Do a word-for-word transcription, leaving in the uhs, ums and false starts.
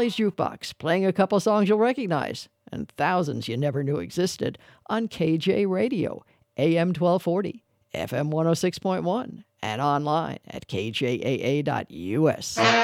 Valley's Jukebox, playing a couple songs you'll recognize and thousands you never knew existed on K J Radio, A M twelve forty, F M one oh six point one, and online at K J A A dot U S.